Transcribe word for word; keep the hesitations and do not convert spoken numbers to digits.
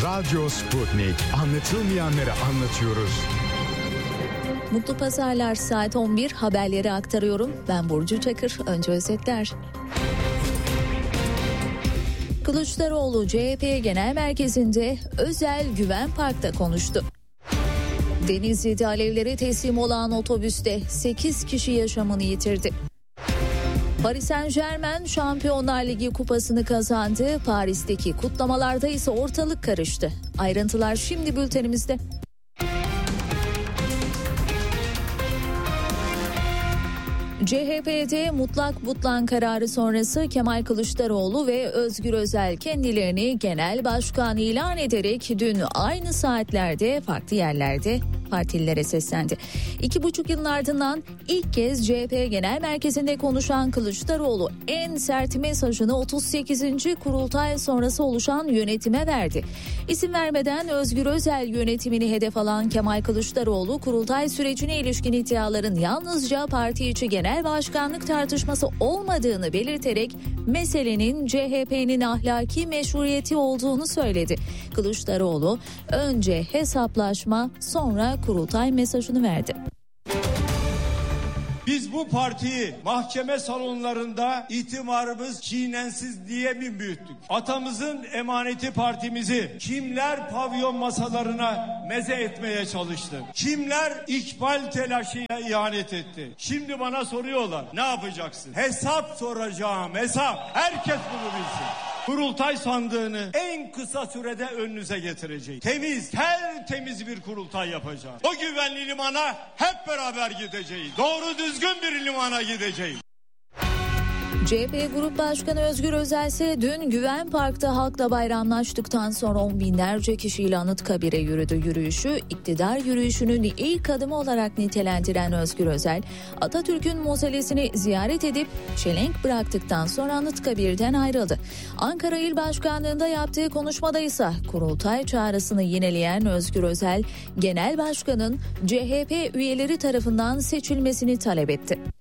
Radyo Sputnik. Anlatılmayanları anlatıyoruz. Mutlu pazarlar, saat on bir, haberleri aktarıyorum. Ben Burcu Çakır. Önce özetler. Kılıçdaroğlu C H P Genel Merkezi'nde Özel Güven Park'ta konuştu. Denizli'de alevlere teslim olan otobüste sekiz kişi yaşamını yitirdi. Paris Saint-Germain Şampiyonlar Ligi kupasını kazandı. Paris'teki kutlamalarda ise ortalık karıştı. Ayrıntılar şimdi bültenimizde. C H P'de mutlak butlan kararı sonrası Kemal Kılıçdaroğlu ve Özgür Özel kendilerini genel başkan ilan ederek dün aynı saatlerde farklı yerlerde partililere seslendi. İki buçuk yılın ardından ilk kez C H P Genel Merkezi'nde konuşan Kılıçdaroğlu en sert mesajını otuz sekizinci kurultay sonrası oluşan yönetime verdi. İsim vermeden Özgür Özel yönetimini hedef alan Kemal Kılıçdaroğlu kurultay sürecine ilişkin iddiaların yalnızca parti içi genel başkanlık tartışması olmadığını belirterek meselenin C H P'nin ahlaki meşruiyeti olduğunu söyledi. Kılıçdaroğlu önce hesaplaşma, sonra kurultay mesajını verdi. Biz bu partiyi mahkeme salonlarında itibarımız çiğnensiz diye mi büyüttük? Atamızın emaneti partimizi kimler pavyon masalarına meze etmeye çalıştı? Kimler ikbal telaşıyla ihanet etti? Şimdi bana soruyorlar, ne yapacaksın? Hesap soracağım, hesap. Herkes bunu bilsin. Kurultay sandığını en kısa sürede önünüze getireceğiz. Temiz, tertemiz bir kurultay yapacağız. O güvenli limana hep beraber gideceğiz. Doğru düzgün bir limana gideceğiz. C H P Grup Başkanı Özgür Özel ise dün Güven Park'ta halkla bayramlaştıktan sonra on binlerce kişiyle Anıtkabir'e yürüdü. Yürüyüşü iktidar yürüyüşünün ilk adımı olarak nitelendiren Özgür Özel, Atatürk'ün mozolesini ziyaret edip çelenk bıraktıktan sonra Anıtkabir'den ayrıldı. Ankara İl Başkanlığı'nda yaptığı konuşmada ise kurultay çağrısını yineleyen Özgür Özel, Genel Başkan'ın C H P üyeleri tarafından seçilmesini talep etti.